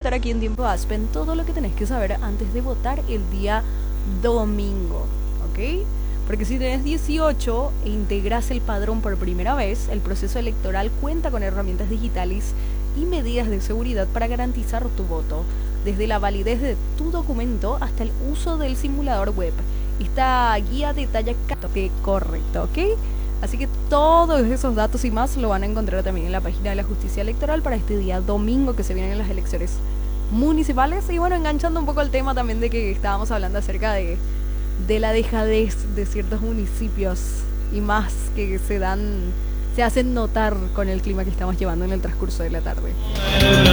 contar aquí en Tiempo Aspen todo lo que tenés que saber antes de votar el día domingo, ¿ok? Porque si tenés 18 e integras el padrón por primera vez, el proceso electoral cuenta con herramientas digitales y medidas de seguridad para garantizar tu voto, desde la validez de tu documento hasta el uso del simulador web. Esta guía detalla que correcto, ¿ok? Así que todos esos datos y más lo van a encontrar también en la página de la Justicia Electoral para este día domingo que se vienen las elecciones municipales. Y bueno, enganchando un poco el tema también de que estábamos hablando acerca de la dejadez de ciertos municipios y más que se hacen notar con el clima que estamos llevando en el transcurso de la tarde.